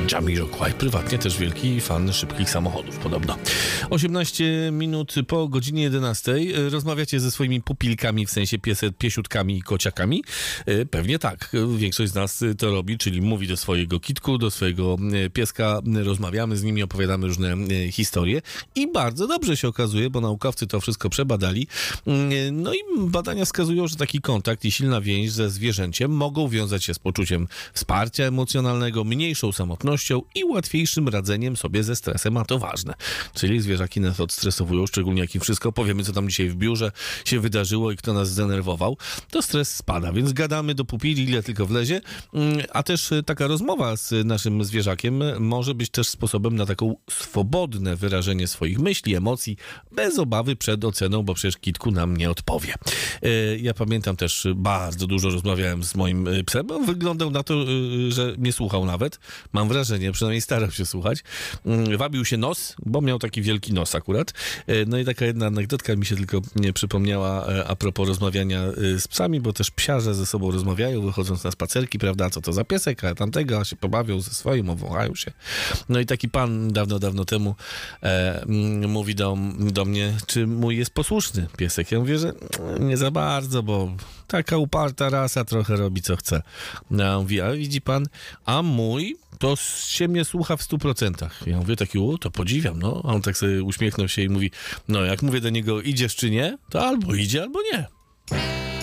Jamiroquai, prywatnie też wielki fan szybkich samochodów, podobno. 18 minut po godzinie 11. Rozmawiacie ze swoimi pupilkami, w sensie piesiutkami i kociakami? Pewnie tak. Większość z nas to robi, czyli mówi do swojego kitku, do swojego pieska, rozmawiamy z nimi, opowiadamy różne historie i bardzo dobrze się okazuje, bo naukowcy to wszystko przebadali. No i badania wskazują, że taki kontakt i silna więź ze zwierzęciem mogą wiązać się z poczuciem wsparcia emocjonalnego, mniejszą samotnością i łatwiejszym radzeniem sobie ze stresem, a to ważne. Czyli zwierzaki nas odstresowują, szczególnie jak im wszystko powiemy, co tam dzisiaj w biurze się wydarzyło i kto nas zdenerwował, to stres spada, więc gadamy do pupili, ile tylko wlezie, a też taka rozmowa z naszym zwierzakiem może być też sposobem na taką swobodne wyrażenie swoich myśli, emocji, bez obawy przed oceną, bo przecież kitku nam nie odpowie. Ja pamiętam też, bardzo dużo rozmawiałem z moim psem, on wyglądał na to, że nie słuchał nawet, mam wrażenie, przynajmniej starał się słuchać. Wabił się nos, bo miał taki wielki nos akurat. No i taka jedna anegdotka mi się tylko nie przypomniała a propos rozmawiania z psami, bo też psiarze ze sobą rozmawiają, wychodząc na spacerki, prawda, co to za piesek, a tamtego, a się pobawią ze swoim, obwąchają się. No i taki pan dawno temu mówi do mnie, czy mój jest posłuszny piesek. Ja mówię, że nie za bardzo, bo taka uparta rasa trochę robi co chce. No, ja mówię, a widzi pan, a mój to się mnie słucha w 100%. Ja mówię taki, to podziwiam, no. A on tak sobie uśmiechnął się i mówi, no jak mówię do niego, idziesz czy nie, to albo idzie, albo nie.